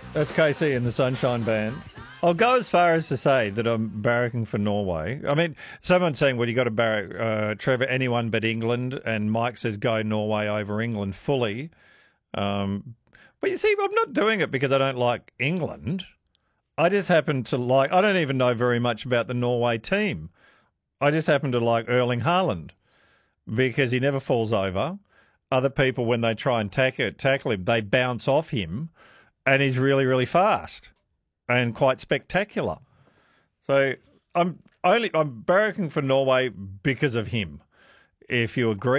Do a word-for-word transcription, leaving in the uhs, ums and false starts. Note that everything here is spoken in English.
That's K C and the Sunshine Band. I'll go as far as to say that I'm barracking for Norway. I mean, someone's saying, well, you got to barrack, uh, Trevor, anyone but England, and Mike says go Norway over England fully. Um, but you see, I'm not doing it because I don't like England. I just happen to like, I don't even know very much about the Norway team. I just happen to like Erling Haaland because he never falls over. Other people, when they try and tackle, tackle him, they bounce off him, and he's really, really fast and quite spectacular. So I'm only I'm barracking for Norway because of him. If you agree.